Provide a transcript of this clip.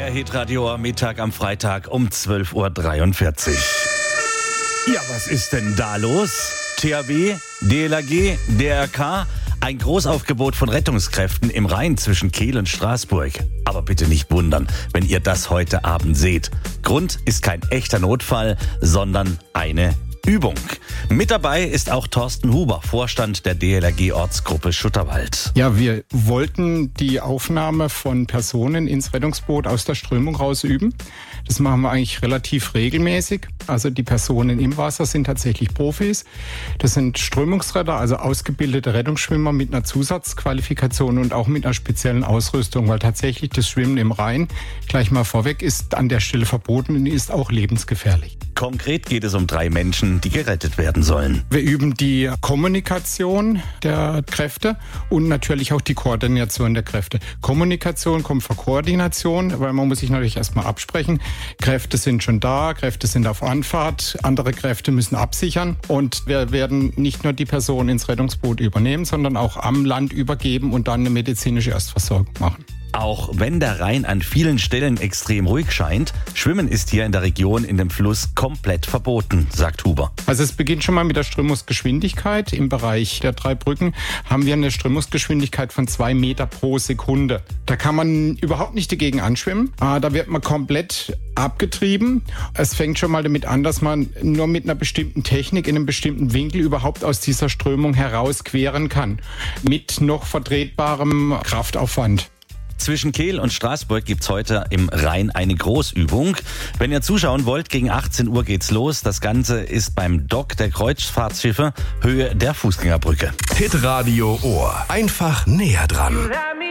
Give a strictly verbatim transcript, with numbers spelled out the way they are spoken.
Der Hitradio am Mittag am Freitag um zwölf Uhr dreiundvierzig. Ja, was ist denn da los? T H W, D L R G, D R K, ein Großaufgebot von Rettungskräften im Rhein zwischen Kehl und Straßburg. Aber bitte nicht wundern, wenn ihr das heute Abend seht. Grund ist kein echter Notfall, sondern eine Übung. Mit dabei ist auch Thorsten Huber, Vorstand der D L R G-Ortsgruppe Schutterwald. Ja, wir wollten die Aufnahme von Personen ins Rettungsboot aus der Strömung raus üben. Das machen wir eigentlich relativ regelmäßig. Also die Personen im Wasser sind tatsächlich Profis. Das sind Strömungsretter, also ausgebildete Rettungsschwimmer mit einer Zusatzqualifikation und auch mit einer speziellen Ausrüstung, weil tatsächlich das Schwimmen im Rhein, gleich mal vorweg, ist an der Stelle verboten und ist auch lebensgefährlich. Konkret geht es um drei Menschen, die gerettet werden sollen. Wir üben die Kommunikation der Kräfte und natürlich auch die Koordination der Kräfte. Kommunikation kommt vor Koordination, weil man muss sich natürlich erstmal absprechen. Kräfte sind schon da, Kräfte sind auf Anfahrt, andere Kräfte müssen absichern und wir werden nicht nur die Person ins Rettungsboot übernehmen, sondern auch am Land übergeben und dann eine medizinische Erstversorgung machen. Auch wenn der Rhein an vielen Stellen extrem ruhig scheint, Schwimmen ist hier in der Region in dem Fluss komplett verboten, sagt Huber. Also es beginnt schon mal mit der Strömungsgeschwindigkeit. Im Bereich der drei Brücken haben wir eine Strömungsgeschwindigkeit von zwei Meter pro Sekunde. Da kann man überhaupt nicht dagegen anschwimmen. Da wird man komplett abgetrieben. Es fängt schon mal damit an, dass man nur mit einer bestimmten Technik in einem bestimmten Winkel überhaupt aus dieser Strömung heraus queren kann. Mit noch vertretbarem Kraftaufwand. Zwischen Kehl und Straßburg gibt's heute im Rhein eine Großübung. Wenn ihr zuschauen wollt, gegen achtzehn Uhr geht's los. Das Ganze ist beim Dock der Kreuzfahrtschiffe, Höhe der Fußgängerbrücke. Hitradio Ohr. Einfach näher dran.